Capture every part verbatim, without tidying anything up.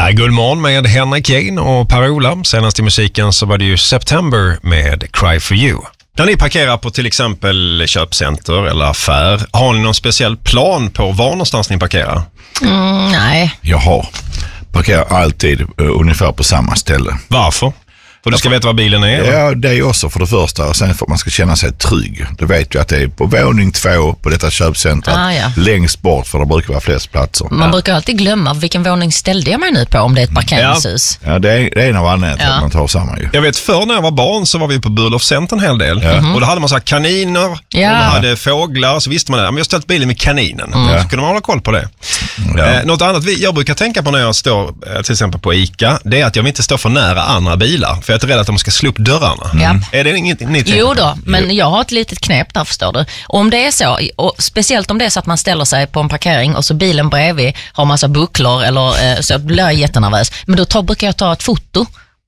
Ja, Guldmorgon med Henrik Jane och Per-Ola. Senast i musiken så var det ju September med Cry for You. När ni parkerar på till exempel köpcenter eller affär, har ni någon speciell plan på var någonstans ni parkerar? Mm, nej. Jag har. Parkerar alltid uh, ungefär på samma ställe. Varför? För du ska veta vad bilen är? Eller? Ja, det är också för det första. Och sen för att man ska känna sig trygg. Du vet ju att det är på våning två på detta köpcentret. Ah, ja. Längst bort, för det brukar vara flest platser. Man ja. brukar alltid glömma vilken våning ställde jag mig nu på om det är ett parkeringshus. Ja, ja det, är, det är en av anledningarna ja. att man tar samma ju. Jag vet, förr när jag var barn så var vi på Burlöf Center en hel del. Ja. Och då hade man så här kaniner, ja. och man hade fåglar, så visste man det. Men jag ställt bilen med kaninen. Mm. Så kunde man hålla koll på det. Ja. Eh, något annat vi, jag brukar tänka på när jag står eh, till exempel på ICA, det är att jag vill inte stå för nära andra bilar. För jag är rädd att de ska slå upp dörrarna. Mm. Är det inget ni tänker? Jo då, men jag har ett litet knep där, förstår du. Om det är så, och speciellt om det är så att man ställer sig på en parkering och så bilen bredvid har massa bucklor eller eh, så blir jag jättenervös. Men då tar, brukar jag ta ett foto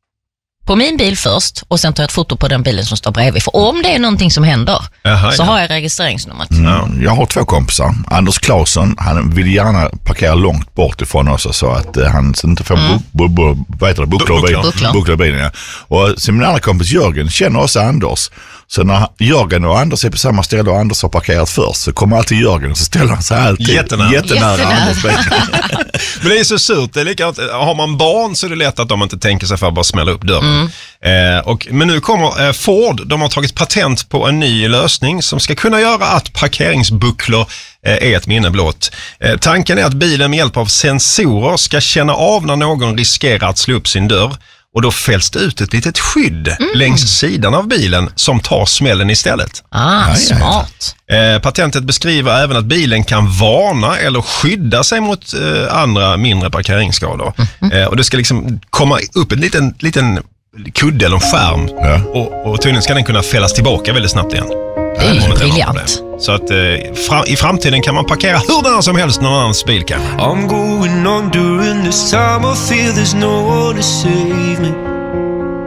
på min bil först och sen tar jag ett foto på den bilen som står bredvid. För om det är någonting som händer, Aha, så ja. har jag registreringsnumret. Mm. Jag har två kompisar. Anders Claesson, han vill gärna parkera långt bort ifrån oss så att uh, han inte får mm. bu- bu- bu- vad heter det? bucklor, bucklor i bilen. Ja. Och sen min andra kompis Jörgen känner också Anders. Så när Jörgen och Anders är på samma ställe och Anders har parkerat först, så kommer alltid Jörgen och så ställer han sig alltid jättenära, jättenära, jättenära. Anders bil. Men det är så surt. Det är likadant. Har man barn så är det lätt att de inte tänker sig för att bara smälla upp dörren. Mm. Eh, och, men nu kommer eh, Ford, de har tagit patent på en ny lösning som ska kunna göra att parkeringsbucklor eh, är ett minne blått. Eh, tanken är att bilen med hjälp av sensorer ska känna av när någon riskerar att slå upp sin dörr. Och då fälls det ut ett litet skydd mm. längs sidan av bilen som tar smällen istället. Ah, ja, smart. Eh, patentet beskriver även att bilen kan varna eller skydda sig mot eh, andra mindre parkeringsskador. Mm. Eh, och det ska liksom komma upp en liten, liten kudde eller en skärm. Ja. Och, och tydligen ska den kunna fällas tillbaka väldigt snabbt igen. Det är ju briljant. Så att eh, fra, i framtiden kan man parkera hur nära som helst någon annans bil kan. I'm going on during this time I feel there's no one to save me.